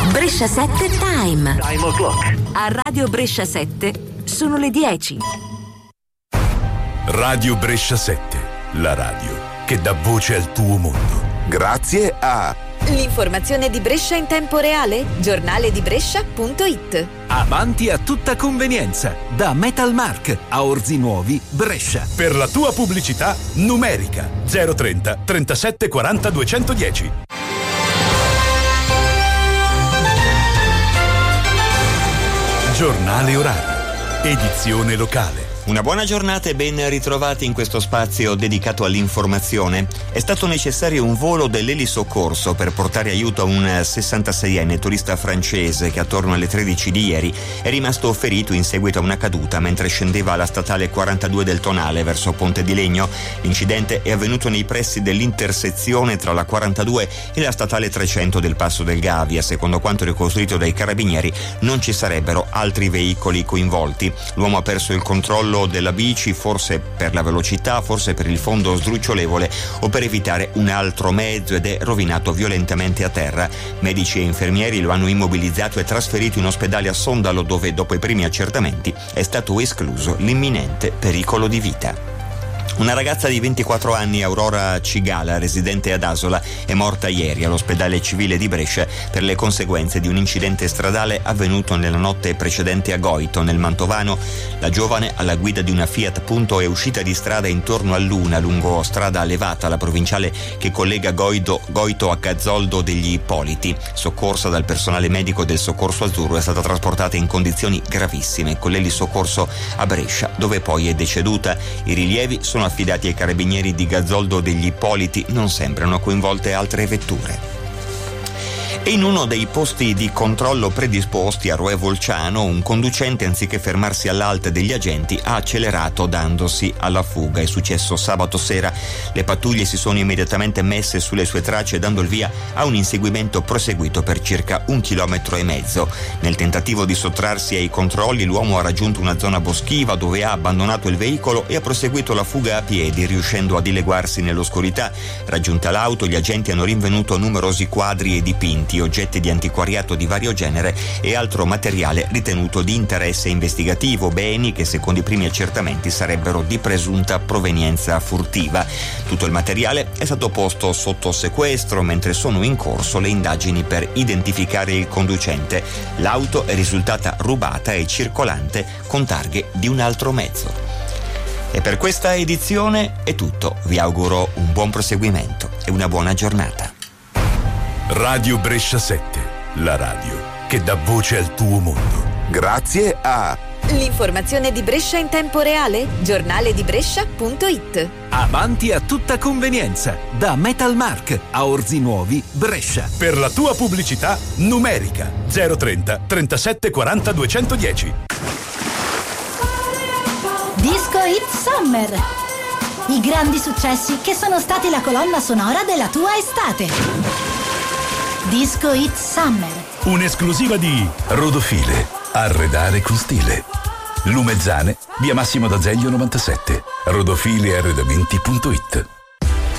Brescia 7 Time. Time o'clock. A Radio Brescia 7 sono le 10. Radio Brescia 7, la radio che dà voce al tuo mondo. Grazie a l'informazione di Brescia in tempo reale, giornale di Brescia.it. Avanti a tutta convenienza, da Metalmark a Orzi Nuovi, Brescia. Per la tua pubblicità numerica 030 37 40 210. Giornale orario, edizione locale. Una buona giornata e ben ritrovati in questo spazio dedicato all'informazione. È stato necessario un volo dell'elisoccorso per portare aiuto a un 66enne turista francese che attorno alle 13 di ieri è rimasto ferito in seguito a una caduta mentre scendeva alla statale 42 del Tonale verso Ponte di Legno. L'incidente è avvenuto nei pressi dell'intersezione tra la 42 e la statale 300 del Passo del Gavia. Secondo quanto ricostruito dai carabinieri non ci sarebbero altri veicoli coinvolti. L'uomo ha perso il controllo della bici, forse per la velocità, forse per il fondo sdrucciolevole o per evitare un altro mezzo, ed è rovinato violentemente a terra. Medici e infermieri lo hanno immobilizzato e trasferito in ospedale a Sondalo, dove dopo i primi accertamenti è stato escluso l'imminente pericolo di vita. Una ragazza di 24 anni, Aurora Cigala, residente ad Asola, è morta ieri all'ospedale civile di Brescia per le conseguenze di un incidente stradale avvenuto nella notte precedente a Goito, nel Mantovano. La giovane, alla guida di una Fiat Punto, è uscita di strada intorno all'una lungo strada Levata, la provinciale che collega Goito a Cazzoldo degli Ippoliti. Soccorsa dal personale medico del Soccorso Azzurro, è stata trasportata in condizioni gravissime con l'elisoccorso a Brescia, dove poi è deceduta. I rilievi sono affidati ai carabinieri di Gazzoldo degli Ippoliti, non sembrano coinvolte altre vetture. E in uno dei posti di controllo predisposti a Roe Volciano, un conducente, anziché fermarsi all'alta degli agenti, ha accelerato dandosi alla fuga. È successo sabato sera. Le pattuglie si sono immediatamente messe sulle sue tracce, dando il via a un inseguimento proseguito per circa 1,5 chilometri. Nel tentativo di sottrarsi ai controlli, l'uomo ha raggiunto una zona boschiva dove ha abbandonato il veicolo e ha proseguito la fuga a piedi, riuscendo a dileguarsi nell'oscurità. Raggiunta l'auto, gli agenti hanno rinvenuto numerosi quadri e dipinti, oggetti di antiquariato di vario genere e altro materiale ritenuto di interesse investigativo, beni che secondo i primi accertamenti sarebbero di presunta provenienza furtiva. Tutto il materiale è stato posto sotto sequestro mentre sono in corso le indagini per identificare il conducente. L'auto è risultata rubata e circolante con targhe di un altro mezzo. E per questa edizione è tutto. Vi auguro un buon proseguimento e una buona giornata. Radio Brescia 7, la radio che dà voce al tuo mondo. Grazie a l'informazione di Brescia in tempo reale, giornale di Brescia.it. Avanti a tutta convenienza, da Metalmark a Orzi Nuovi, Brescia. Per la tua pubblicità numerica 030 37 40 210. Disco Hit Summer. I grandi successi che sono stati la colonna sonora della tua estate. Disco Hit Summer. Un'esclusiva di Rodofile, arredare con stile. Lumezzane, via Massimo d'Azeglio 97. rodofilearredamenti.it.